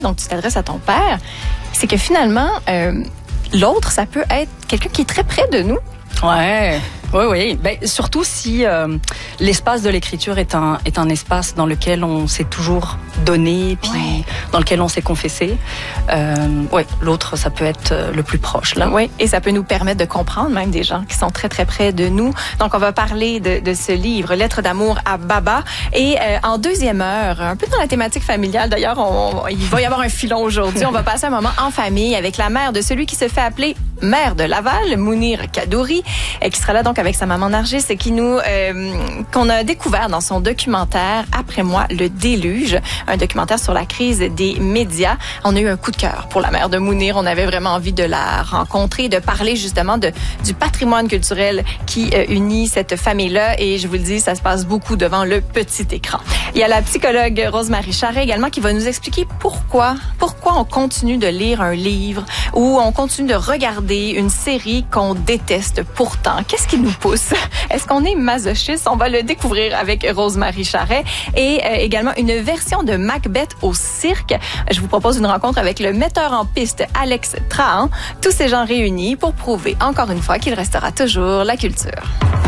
donc tu t'adresses à ton père, c'est que finalement, l'autre, ça peut être quelqu'un qui est très près de nous. Ouais. Oui. Ben, surtout si l'espace de l'écriture est un espace dans lequel on s'est toujours donné, puis dans lequel on s'est confessé. L'autre, ça peut être le plus proche, là. Oui, et ça peut nous permettre de comprendre même des gens qui sont très, très près de nous. Donc, on va parler de ce livre, Lettres d'amour à Baba. Et en deuxième heure, un peu dans la thématique familiale, d'ailleurs, il va y avoir un filon aujourd'hui. On va passer un moment en famille avec la mère de celui qui se fait appeler maire de Laval, Mounir Kadouri, qui sera là donc avec sa maman Nargis, qui qu'on a découvert dans son documentaire Après moi, le déluge, un documentaire sur la crise des médias. On a eu un coup de cœur pour la mère de Mounir. On avait vraiment envie de la rencontrer, de parler justement du patrimoine culturel qui unit cette famille-là. Et je vous le dis, ça se passe beaucoup devant le petit écran. Il y a la psychologue Rose-Marie Charret également qui va nous expliquer pourquoi on continue de lire un livre ou on continue de regarder une série qu'on déteste pourtant. Qu'est-ce qui nous pousse? Est-ce qu'on est masochiste? On va le découvrir avec Rose-Marie Charret. Et également une version de Macbeth au cirque. Je vous propose une rencontre avec le metteur en piste Alex Trahan. Tous ces gens réunis pour prouver encore une fois qu'il restera toujours la culture.